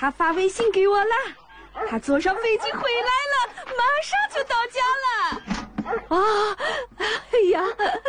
他发微信给我了，他坐上飞机回来了，马上就到家了。啊，哎呀，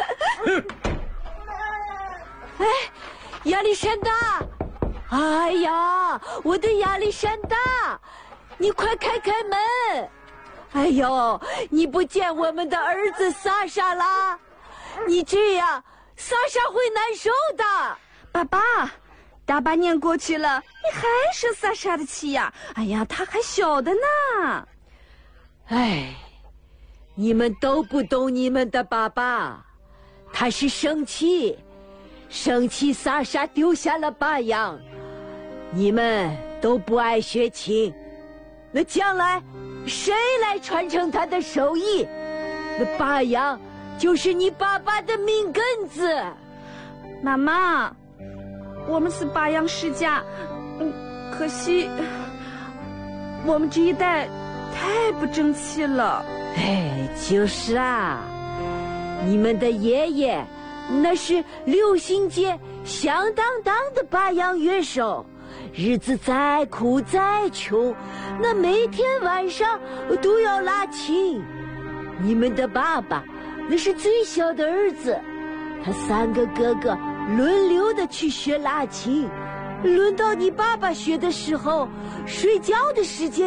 哎，亚历山大，哎呀，我的亚历山大，你快开开门！哎呦，你不见我们的儿子莎莎啦？你这样，莎莎会难受的。爸爸，大半年过去了，你还生莎莎的气呀？哎呀，她还小的呢。 哎，你们都不懂你们的爸爸，他是生气莎莎丢下了巴扬。你们都不爱学琴，那将来谁来传承他的手艺？那巴扬就是你爸爸的命根子。 妈妈，我们是巴扬世家，可惜我们这一代太不争气了。 哎，就是啊，你们的爷爷那是流行界响当当的巴扬乐手，日子再苦再穷，那每天晚上都要拉琴。你们的爸爸那是最小的儿子，他3个哥哥轮流的去学拉琴，轮到你爸爸学的时候，睡觉的时间